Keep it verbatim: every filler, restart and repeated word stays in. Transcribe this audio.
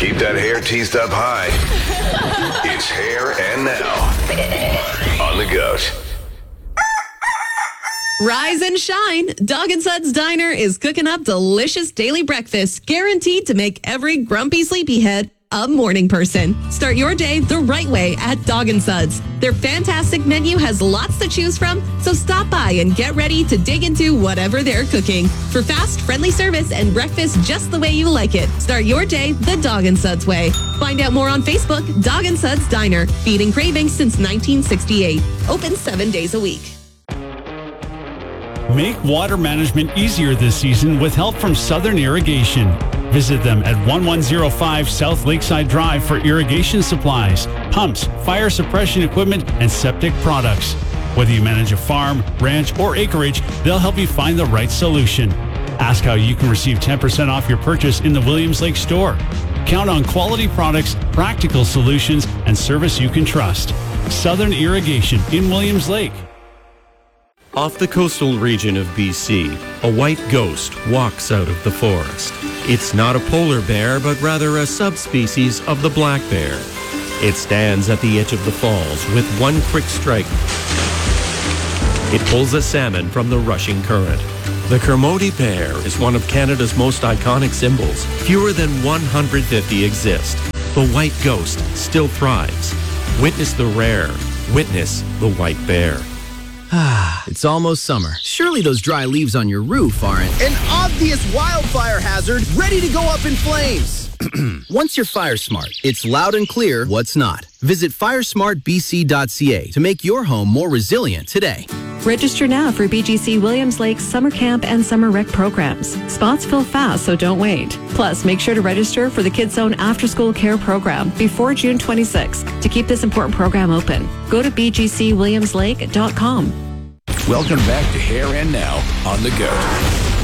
Keep that hair teased up high. It's Hair and Now on the Goat. Rise and shine. Dog and Suds Diner is cooking up delicious daily breakfast, guaranteed to make every grumpy sleepyhead a morning person. Start your day the right way at Dog and Suds. Their fantastic menu has lots to choose from, so stop by and get ready to dig into whatever they're cooking. For fast, friendly service and breakfast just the way you like it, start your day the Dog and Suds way. Find out more on Facebook. Dog and Suds Diner, feeding cravings since nineteen sixty-eight. Open seven days a week. Make water management easier this season with help from Southern Irrigation. Visit them at one one zero five South Lakeside Drive for irrigation supplies, pumps, fire suppression equipment, and septic products. Whether you manage a farm, ranch, or acreage, they'll help you find the right solution. Ask how you can receive ten percent off your purchase in the Williams Lake store. Count on quality products, practical solutions, and service you can trust. Southern Irrigation in Williams Lake. Off the coastal region of B C, a white ghost walks out of the forest. It's not a polar bear, but rather a subspecies of the black bear. It stands at the edge of the falls with one quick strike. It pulls a salmon from the rushing current. The Kermode bear is one of Canada's most iconic symbols. Fewer than one hundred fifty exist. The white ghost still thrives. Witness the rare. Witness the white bear. Ah, it's almost summer. Surely those dry leaves on your roof aren't an obvious wildfire hazard ready to go up in flames. Once you're fire smart, it's loud and clear what's not. Visit fire smart b c dot c a to make your home more resilient today. Register now for B G C Williams Lake's summer camp and summer rec programs. Spots fill fast, so don't wait. Plus, make sure to register for the Kids Zone after-school care program before June twenty-sixth to keep this important program open. Go to b g c williams lake dot com. Welcome back to Hair and Now on the Goat.